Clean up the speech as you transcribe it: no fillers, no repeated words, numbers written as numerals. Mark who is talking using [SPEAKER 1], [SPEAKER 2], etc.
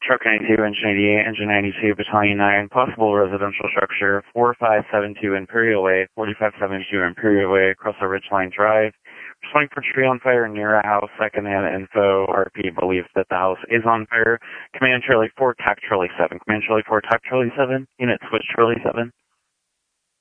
[SPEAKER 1] Truck 92, Engine 88, Engine 92, Battalion 9, possible residential structure, 4572 Imperial Way, 4572 Imperial Way, across the Ridgeline Drive. Responding for tree on fire near a house, secondhand info. RP believes that the house is on fire. Command Charlie 4, TAC Charlie 7. Command Charlie 4, TAC Charlie 7. Unit switch Charlie 7.